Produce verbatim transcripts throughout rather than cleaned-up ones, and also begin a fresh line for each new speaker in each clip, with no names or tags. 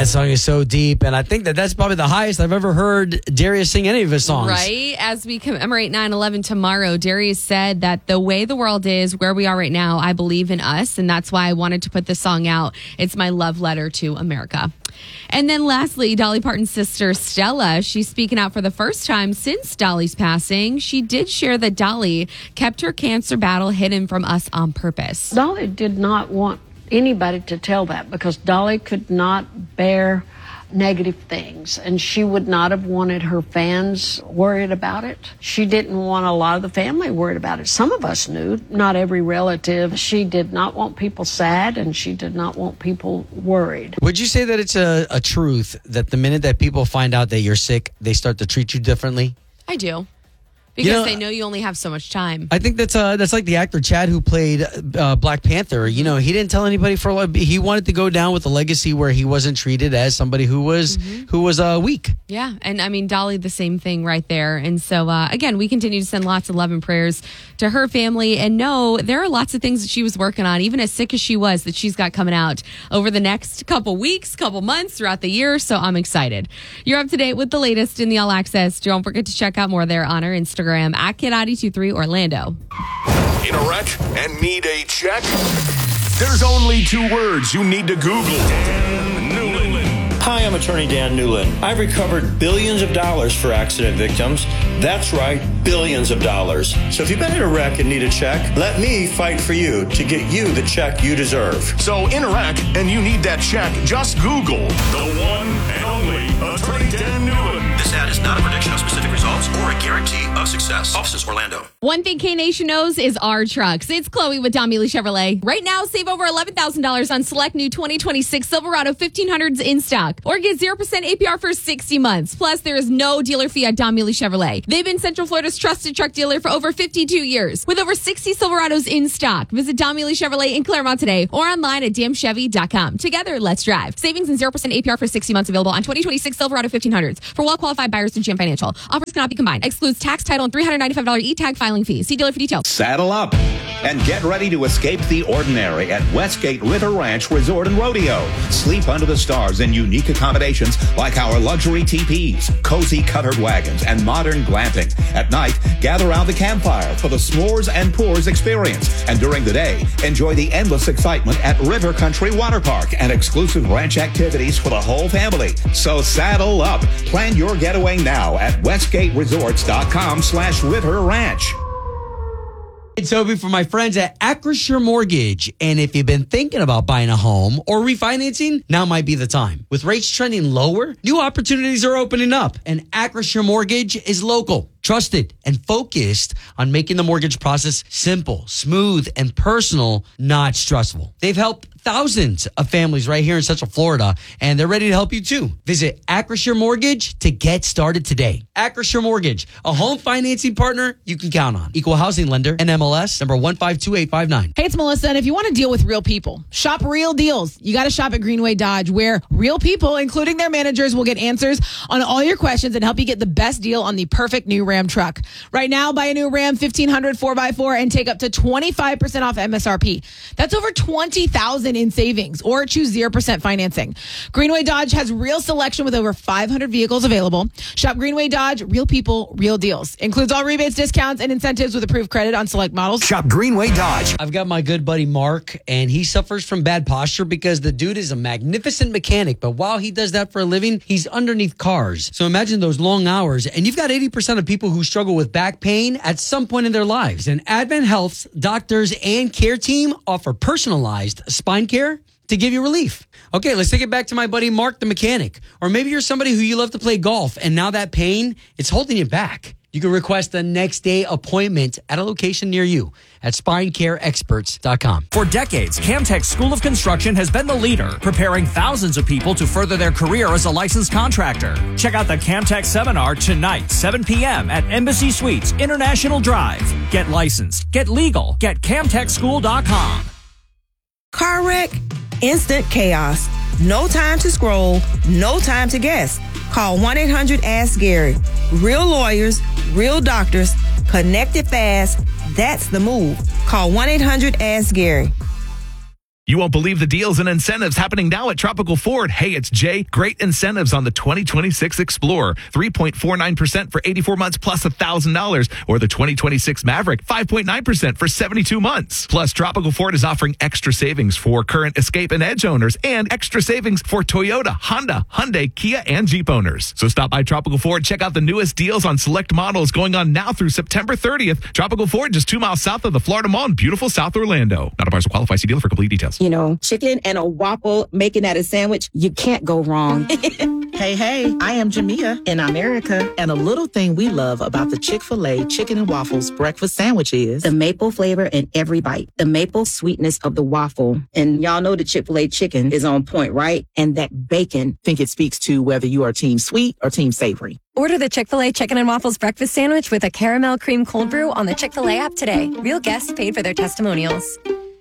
That song is so deep, and I think that that's probably the highest I've ever heard Darius sing any of his songs.
Right? As we commemorate nine eleven tomorrow, Darius said that the way the world is, where we are right now, I believe in us, and that's why I wanted to put this song out. It's my love letter to America. And then lastly, Dolly Parton's sister, Stella, she's speaking out for the first time since Dolly's passing. She did share that Dolly kept her cancer battle hidden from us on purpose.
Dolly did not want anybody to tell that because Dolly could not bear negative things, and she would not have wanted her fans worried about it. She didn't want a lot of the family worried about it. Some of us knew, not every relative. She did not want people sad, and she did not want people worried.
Would you say that it's a, a truth that the minute that people find out that you're sick, they start to treat you differently?
I do. Because
You know,
they know you only have so much time.
I think that's uh, that's like the actor Chad who played uh, Black Panther. You know, he didn't tell anybody for a while. He wanted to go down with a legacy where he wasn't treated as somebody who was mm-hmm. who was uh, weak.
Yeah, and I mean, Dolly, the same thing right there. And so, uh, again, we continue to send lots of love and prayers to her family. And no, there are lots of things that she was working on, even as sick as she was, that she's got coming out over the next couple weeks, couple months throughout the year. So I'm excited. You're up to date with the latest in the All Access. Don't forget to check out more there on our Instagram at Kid nine two three Orlando.
In a wreck and need a check? There's only two words you need to Google. Dan Newlin.
Hi, I'm attorney Dan Newlin. I've recovered billions of dollars for accident victims. That's right, billions of dollars. So if you've been in a wreck and need a check, let me fight for you to get you the check you deserve.
So in a wreck and you need that check, just Google the one and only attorney Dan Newlin.
This ad is not a prediction of specific results or a guarantee of success. Offices Orlando.
One thing K-Nation knows is our trucks. It's Chloe with Don Mealy Chevrolet. Right now, save over eleven thousand dollars on select new twenty twenty-six Silverado fifteen hundreds in stock. Or get zero percent A P R for sixty months. Plus, there is no dealer fee at Don Mealy Chevrolet. They've been Central Florida's trusted truck dealer for over fifty-two years. With over sixty Silverados in stock. Visit Don Mealy Chevrolet in Claremont today or online at dam chevy dot com. Together, let's drive. Savings and zero percent A P R for sixty months available on twenty twenty-six Silverado fifteen hundreds. For well-qualified buyers through G M Financial. Offers cannot be combined. Excludes tax, title, and three hundred ninety-five dollars e-tag filing fee. See dealer for details.
Saddle up and get ready to escape the ordinary at Westgate River Ranch Resort and Rodeo. Sleep under the stars in unique accommodations like our luxury teepees, cozy covered wagons, and modern glamping. At night, gather around the campfire for the s'mores and pours experience. And during the day, enjoy the endless excitement at River Country Water Park and exclusive ranch activities for the whole family. So saddle up. Plan your getaway now at westgate resorts dot com slash river ranch.
It's Toby for my friends at Acrisure Mortgage. And if you've been thinking about buying a home or refinancing, now might be the time. With rates trending lower, new opportunities are opening up. And Acrisure Mortgage is local, trusted, and focused on making the mortgage process simple, smooth, and personal, not stressful. They've helped thousands of families right here in Central Florida, and they're ready to help you too. Visit Acrisure Mortgage to get started today. Acrisure Mortgage, a home financing partner you can count on. Equal housing lender and M L S number one five two eight five nine.
Hey, it's Melissa, and if you want to deal with real people, shop real deals. You got to shop at Greenway Dodge, where real people, including their managers, will get answers on all your questions and help you get the best deal on the perfect new Ram truck. Right now, buy a new Ram fifteen hundred four by four and take up to twenty-five percent off M S R P. That's over twenty thousand dollars in savings, or choose zero percent financing. Greenway Dodge has real selection with over five hundred vehicles available. Shop Greenway Dodge, real people, real deals. Includes all rebates, discounts, and incentives with approved credit on select models.
Shop Greenway Dodge.
I've got my good buddy Mark, and he suffers from bad posture because the dude is a magnificent mechanic, but while he does that for a living, he's underneath cars. So imagine those long hours, and you've got eighty percent of people who struggle with back pain at some point in their lives. And Advent Health's doctors and care team offer personalized spine care to give you relief. Okay, let's take it back to my buddy Mark, the mechanic. Or maybe you're somebody who you love to play golf, and now that pain, it's holding you back. You can request a next day appointment at a location near you at spine care experts dot com.
For decades, Camtech School of Construction has been the leader, preparing thousands of people to further their career as a licensed contractor. Check out the Camtech seminar tonight, seven p.m. at Embassy Suites, International Drive. Get licensed, get legal, get camtech school dot com.
Car wreck? Instant chaos. No time to scroll, no time to guess. Call one eight hundred ask Gary. Real lawyers, real doctors, connected fast. That's the move. Call one eight hundred ask Gary.
You won't believe the deals and incentives happening now at Tropical Ford. Hey, it's Jay. Great incentives on the twenty twenty-six Explorer. three point four nine percent for eighty-four months plus one thousand dollars. Or the twenty twenty-six Maverick, five point nine percent for seventy-two months. Plus, Tropical Ford is offering extra savings for current Escape and Edge owners and extra savings for Toyota, Honda, Hyundai, Kia, and Jeep owners. So stop by Tropical Ford. Check out the newest deals on select models going on now through September thirtieth. Tropical Ford, just two miles south of the Florida Mall in beautiful South Orlando. Not a bar, so qualify. See dealer for complete details.
You know, chicken and a waffle, making that a sandwich, you can't go wrong.
Hey, hey, I am Jamia in America. And a little thing we love about the Chick-fil-A Chicken and Waffles breakfast sandwich is
the maple flavor in every bite, the maple sweetness of the waffle. And y'all know the Chick-fil-A chicken is on point, right? And that bacon.
I think it speaks to whether you are team sweet or team savory.
Order the Chick-fil-A Chicken and Waffles breakfast sandwich with a caramel cream cold brew on the Chick-fil-A app today. Real guests paid for their testimonials.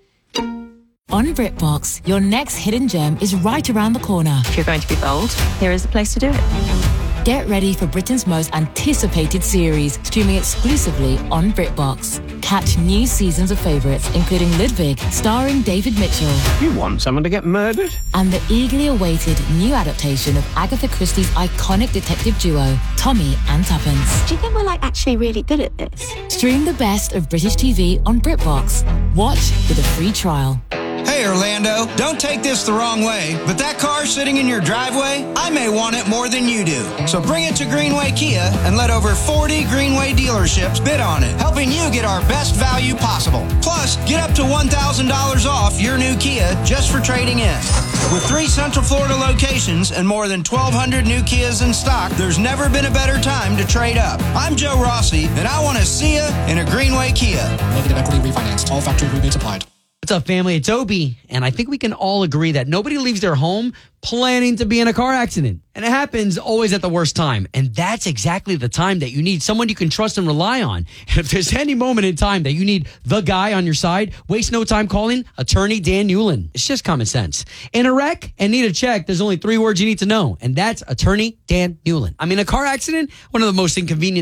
On BritBox, your next hidden gem is right around the corner.
If you're going to be bold, here is the place to do it.
Get ready for Britain's most anticipated series, streaming exclusively on BritBox. Catch new seasons of favourites, including Ludwig, starring David Mitchell.
You want someone to get murdered?
And the eagerly awaited new adaptation of Agatha Christie's iconic detective duo, Tommy and Tuppence.
Do you think we're like actually really good at this?
Stream the best of British T V on BritBox. Watch with a free trial.
Hey, Orlando, don't take this the wrong way, but that car sitting in your driveway, I may want it more than you do. So bring it to Greenway Kia and let over forty Greenway dealerships bid on it, helping you get our best value possible. Plus, get up to one thousand dollars off your new Kia just for trading in. With three Central Florida locations and more than twelve hundred new Kias in stock, there's never been a better time to trade up. I'm Joe Rossi, and I want to see you in a Greenway Kia.
Negative equity refinanced. All factory rebates applied.
What's up, family? It's Obi, and I think we can all agree that nobody leaves their home planning to be in a car accident. And it happens always at the worst time. And that's exactly the time that you need someone you can trust and rely on. And if there's any moment in time that you need the guy on your side, waste no time calling Attorney Dan Newlin. It's just common sense. In a wreck and need a check, there's only three words you need to know, and that's Attorney Dan Newlin. I mean, a car accident, one of the most inconvenient